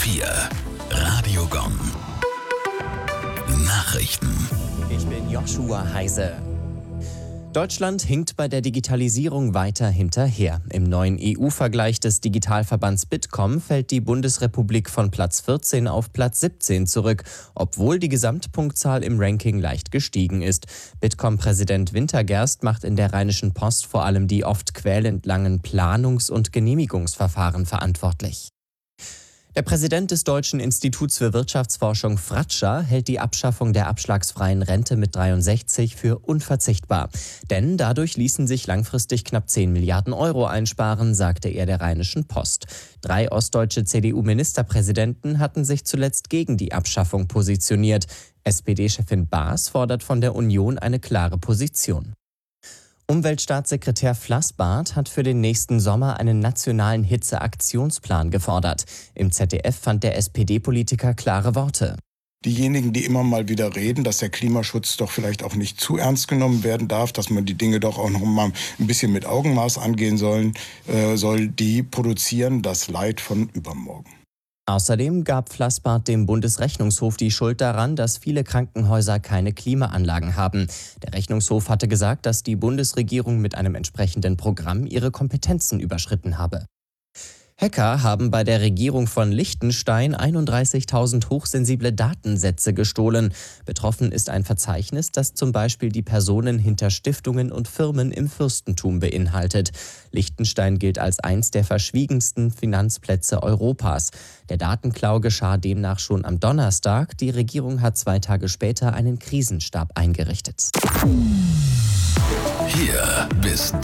4 Radio Gong. Nachrichten. Ich bin Joshua Heise. Deutschland hinkt bei der Digitalisierung weiter hinterher. Im neuen EU-Vergleich des Digitalverbands Bitkom fällt die Bundesrepublik von Platz 14 auf Platz 17 zurück, obwohl die Gesamtpunktzahl im Ranking leicht gestiegen ist. Bitkom-Präsident Wintergerst macht in der Rheinischen Post vor allem die oft quälend langen Planungs- und Genehmigungsverfahren verantwortlich. Der Präsident des Deutschen Instituts für Wirtschaftsforschung Fratscher hält die Abschaffung der abschlagsfreien Rente mit 63 für unverzichtbar. Denn dadurch ließen sich langfristig knapp 10 Milliarden Euro einsparen, sagte er der Rheinischen Post. 3 ostdeutsche CDU-Ministerpräsidenten hatten sich zuletzt gegen die Abschaffung positioniert. SPD-Chefin Baas fordert von der Union eine klare Position. Umweltstaatssekretär Flassbart hat für den nächsten Sommer einen nationalen Hitzeaktionsplan gefordert. Im ZDF fand der SPD-Politiker klare Worte. Diejenigen, die immer mal wieder reden, dass der Klimaschutz doch vielleicht auch nicht zu ernst genommen werden darf, dass man die Dinge doch auch noch mal ein bisschen mit Augenmaß angehen soll, die produzieren das Leid von übermorgen. Außerdem gab Flassbart dem Bundesrechnungshof die Schuld daran, dass viele Krankenhäuser keine Klimaanlagen haben. Der Rechnungshof hatte gesagt, dass die Bundesregierung mit einem entsprechenden Programm ihre Kompetenzen überschritten habe. Hacker haben bei der Regierung von Liechtenstein 31.000 hochsensible Datensätze gestohlen. Betroffen ist ein Verzeichnis, das zum Beispiel die Personen hinter Stiftungen und Firmen im Fürstentum beinhaltet. Liechtenstein gilt als eins der verschwiegensten Finanzplätze Europas. Der Datenklau geschah demnach schon am Donnerstag. Die Regierung hat 2 Tage später einen Krisenstab eingerichtet. Hier bist